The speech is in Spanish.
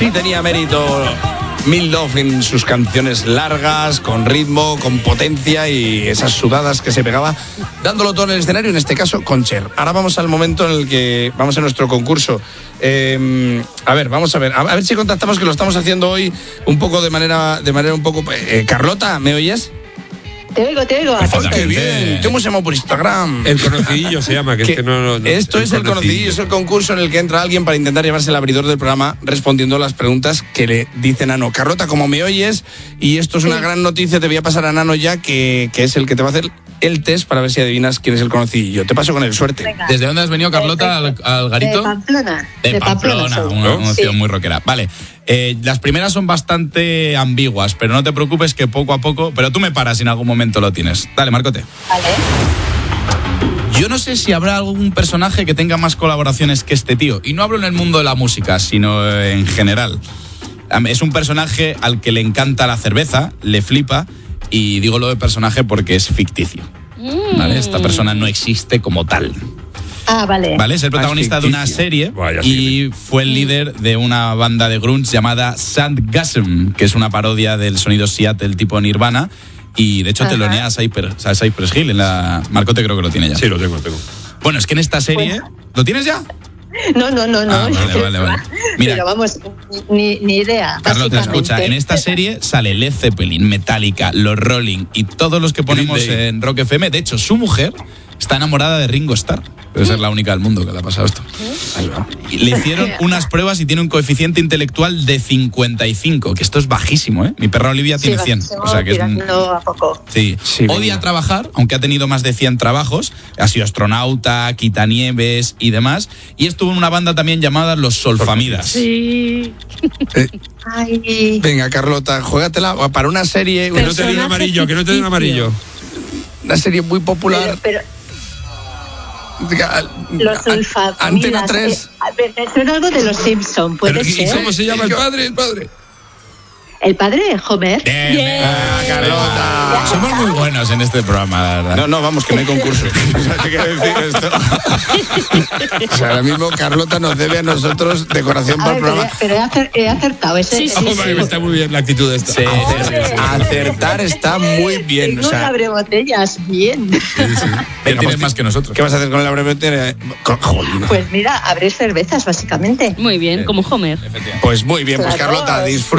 sí tenía mérito Milov en sus canciones largas, con ritmo, con potencia y esas sudadas que se pegaba, dándolo todo en el escenario, en este caso con Cher. Ahora vamos al momento en el que vamos a nuestro concurso. Vamos a ver si contactamos, que lo estamos haciendo hoy un poco de manera un poco... Carlota, ¿me oyes? Te oigo. ¡Qué bien! ¿Cómo se llama por Instagram? El conocidillo se llama, que no, esto es el conocidillo, es el concurso en el que entra alguien para intentar llevarse el abridor del programa respondiendo las preguntas que le dice Nano. Carlota, como me oyes, y esto es una gran noticia, te voy a pasar a Nano ya, que es el que te va a hacer el test para ver si adivinas quién es el conocidillo. Te paso con él, suerte. Venga. ¿Desde dónde has venido, Carlota, al garito? De Pamplona. De Pamplona, una ciudad muy rockera. Vale, las primeras son bastante ambiguas, pero no te preocupes que poco a poco... Pero tú me paras si en algún momento lo tienes. Dale, Marcote. Vale. Yo no sé si habrá algún personaje que tenga más colaboraciones que este tío. Y no hablo en el mundo de la música, sino en general. Es un personaje al que le encanta la cerveza, le flipa, y digo lo de personaje porque es ficticio. ¿Vale? Esta persona no existe como tal. Vale. ¿Vale? Es el protagonista de una serie. Vaya, y fue el líder de una banda de grunge llamada Soundgasm, que es una parodia del sonido Seattle tipo Nirvana. Y de hecho telonea a Cypress Hill en la... Marcote creo que lo tiene ya. Sí, lo tengo. Bueno, es que en esta serie... ¿Lo tienes ya? No. Vale. Mira, pero vamos, ni idea. Carlota, escucha, en esta serie sale Led Zeppelin, Metallica, los Rolling y todos los que ponemos en Rock FM. De hecho, su mujer está enamorada de Ringo Starr. Debe ser la única del mundo que le ha pasado esto. Y le hicieron unas pruebas y tiene un coeficiente intelectual de 55, que esto es bajísimo, ¿eh? Mi perra Olivia tiene 100. O sea que es a poco. Sí. Odia trabajar, aunque ha tenido más de 100 trabajos. Ha sido astronauta, quitanieves y demás. Y estuvo en una banda también llamada Los Solfamidas. Sí. Ay. Venga, Carlota, juégatela para una serie... Que no te den amarillo, Una serie muy popular. Pero los Solfamidas. Antena 3. Me suena algo de los Simpson, puede ser. ¿Y cómo se llama el padre? ¿El padre? Homer. Bien. Carlota. Somos muy buenos en este programa, la verdad. No, vamos, que no hay concurso. O sea, ¿qué quiere decir esto? O sea, ahora mismo Carlota nos debe a nosotros decoración para el programa. Pero he acertado. Sí. Está muy bien la actitud esta. Sí. Acertar está muy bien. Tengo un abrebotellas, bien. Él tiene más que nosotros. ¿Qué vas a hacer con el abrebotellas? Pues mira, abrir cervezas, básicamente. Muy bien, como Homer. Pues muy bien, pues Claro. Carlota, disfruta.